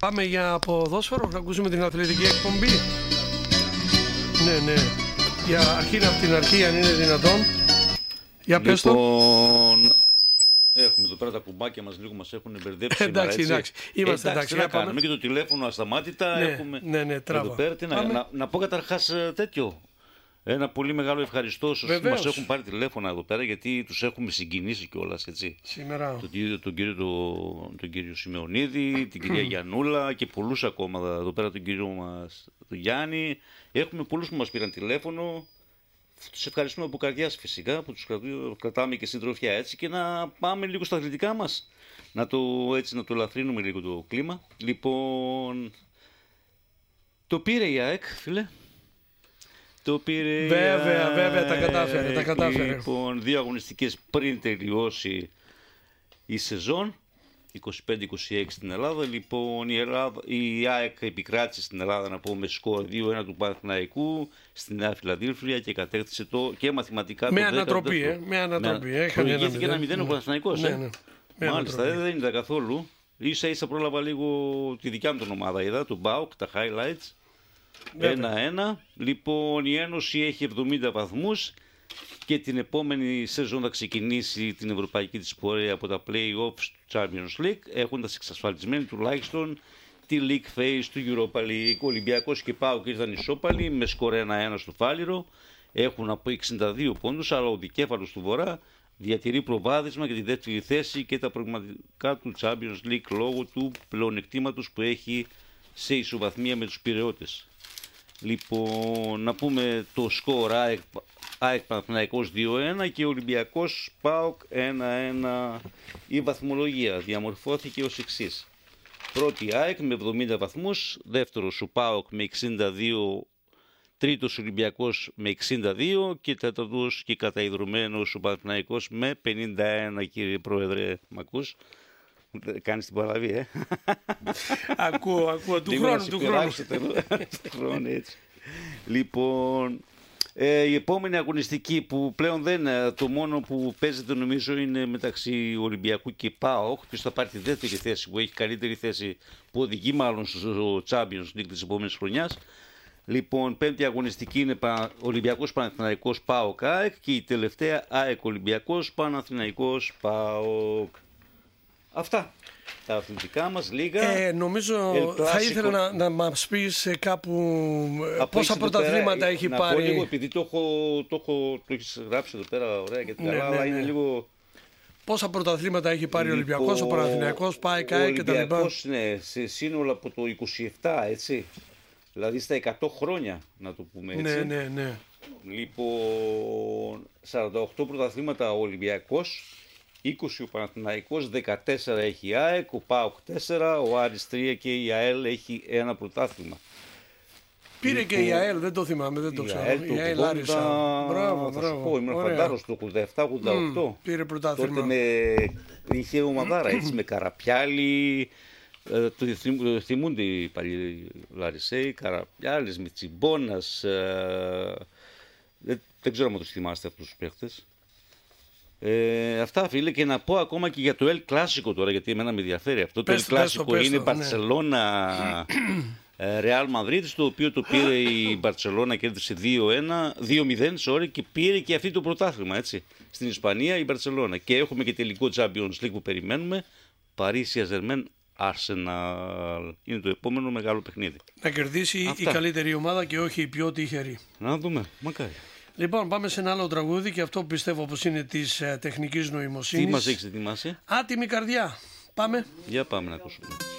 Πάμε για ποδόσφαιρο, να ακούσουμε την αθλητική εκπομπή. Ναι. Για αρχή από την αρχή, αν είναι δυνατόν. Για πες το. Έχουμε εδώ πέρα τα κουμπάκια μας, λίγο μας έχουν μπερδέψει. Εντάξει. Είμαστε εντάξει. Να κάνουμε και το τηλέφωνο ασταμάτητα. Ναι, τράβα. Να πω καταρχάς τέτοιο. Ένα πολύ μεγάλο ευχαριστώ όσους μας έχουν πάρει τηλέφωνα εδώ πέρα, γιατί τους έχουμε συγκινήσει κιόλας, έτσι. Σήμερα. Τον κύριο Σιμεωνίδη, την κυρία Γιαννούλα και πολλούς ακόμα εδώ πέρα, τον κύριο μας, τον Γιάννη. Έχουμε πολλούς που μας πήραν τηλέφωνο. Τους ευχαριστούμε από καρδιάς φυσικά, που τους κρατάμε και συντροφιά, έτσι, και να πάμε λίγο στα αθλητικά μας. Να το ελαφρύνουμε λίγο το κλίμα. Λοιπόν, το πήρε η ΑΕΚ, φίλε. Το πήρε. Βέβαια, τα κατάφερε. Λοιπόν, 2 αγωνιστικές πριν τελειώσει η σεζόν, 25-26 στην Ελλάδα. Λοιπόν, η ΑΕΚ επικράτησε στην Ελλάδα, να πούμε, με σκορ 2-1 του Παναθηναϊκού στη Νέα Φιλαδέλφια και κατέκτησε με μαθηματικά με ανατροπή. Με ανατροπή. Προηγήθηκε 1-0 ο Παναθηναϊκός. Ναι. Μάλιστα, δεν είδα καθόλου. Ίσα πρόλαβα λίγο τη δικιά μου την ομάδα, είδα, του ΠΑΟΚ, τα highlights. 1-1. Λοιπόν, η Ένωση έχει 70 βαθμούς και την επόμενη σεζόν θα ξεκινήσει την ευρωπαϊκή της πορεία από τα play-offs του Champions League, έχοντας εξασφαλισμένη τουλάχιστον τη League Phase του Europa League. Ο Ολυμπιακός και ΠΑΟΚ ήρθαν ισόπαλοι με σκορ 1-1 στο Φάληρο. Έχουν από 62 πόντους, αλλά ο δικέφαλος του Βορρά διατηρεί προβάδισμα για τη δεύτερη θέση και τα πραγματικά του Champions League λόγω του πλεονεκτήματος που έχει σε ισοβαθμία με τους Πειραιώτες. Λοιπόν, να πούμε το σκορ ΑΕΚ Παναθηναϊκός 2-1 και Ολυμπιακός ΠΑΟΚ 1-1. Η βαθμολογία διαμορφώθηκε ως εξής. Πρώτη ΑΕΚ με 70 βαθμούς, δεύτερος ο ΠΑΟΚ με 62, τρίτος Ολυμπιακός με 62 και τέταρτος και καταϊδρωμένος ο Παναθηναϊκός με 51, κύριε Πρόεδρε, μ' ακούς? Κάνεις την παραλαβή, Ακούω, του χρόνου, έτσι. Λοιπόν, η επόμενη αγωνιστική που πλέον δεν, το μόνο που παίζεται νομίζω είναι μεταξύ Ολυμπιακού και ΠΑΟΚ, ποιος θα πάρει τη δεύτερη θέση, που έχει καλύτερη θέση, που οδηγεί μάλλον στο Champions League της επόμενης χρονιάς. Λοιπόν, πέμπτη αγωνιστική είναι Ολυμπιακός Παναθηναϊκός ΠΑΟΚ ΑΕΚ και η τελευταία ΑΕΚ Ολυμπιακός Παναθηναϊκός ΠΑΟΚ. Αυτά τα αθλητικά μας, λίγα. Νομίζω θα ήθελα να μας πεις κάπου πόσα πρωταθλήματα έχει πάρει. Να πω λίγο, επειδή το έχεις γράψει εδώ πέρα ωραία και καλά, αλλά είναι λίγο... Πόσα πρωταθλήματα έχει πάρει ο Ολυμπιακός, ο Παναθηναϊκός, πάει ΚΑΕ και τα λοιπά. Ο Ολυμπιακός, ναι, σε σύνολο από το 27, έτσι. Δηλαδή στα 100 χρόνια, να το πούμε έτσι. Ναι. Λοιπόν, 48 πρωταθλήματα ο Ολυμπιακός, 20 ο Παναθηναϊκός, 14 έχει η ΑΕΚ, ο ΠΑΟΚ 4, ο Άρης 3 και η ΑΕΛ έχει ένα πρωτάθλημα. Πήρε λοιπόν, και η ΑΕΛ, δεν το θυμάμαι, δεν το ξέρω. Η ΑΕΛ Άρισα. Μπράβο. Θα σου πω, ήμουν φαντάρος το 87-88. Πήρε πρωτάθλημα. Τότε είχε ομαδάρα, έτσι, με Καραπιάλη. Θυμούνται οι παλιοί Λαρισαίοι, Καραπιάλης, Μιτσιμπόνας. Δεν ξέρω αν τους θυμάστε αυτούς τους παίχτες. Αυτά, φίλε, και να πω ακόμα και για το El Clásico τώρα, γιατί εμένα με ενδιαφέρει αυτό. Το El Clásico είναι Μπαρτσελώνα Real Madrid, το οποίο το πήρε η Μπαρτσελώνα, κέρδισε 2-0 και πήρε και αυτή το πρωτάθλημα, έτσι, στην Ισπανία η Μπαρτσελώνα. Και έχουμε και τελικό Champions League που περιμένουμε, Paris Saint-Germain Arsenal. Είναι το επόμενο μεγάλο παιχνίδι. Να κερδίσει αυτά, η καλύτερη ομάδα και όχι η πιο τυχερή. Να δούμε, μακάρι. Λοιπόν, πάμε σε ένα άλλο τραγούδι και αυτό πιστεύω πως είναι της τεχνικής νοημοσύνης. Τι μας έχεις ετοιμάσει? Άτιμη καρδιά. Πάμε. Για πάμε να ακούσουμε.